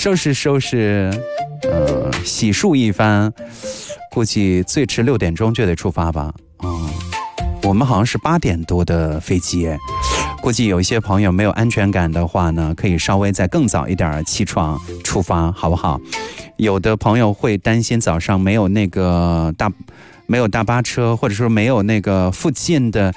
收拾收拾，洗漱一番，估计最迟6点钟就得出发吧。我们好像是8点多的飞机，估计有一些朋友没有安全感的话呢，可以稍微再更早一点起床出发，好不好？有的朋友会担心早上没有大巴车，或者说没有那个附近的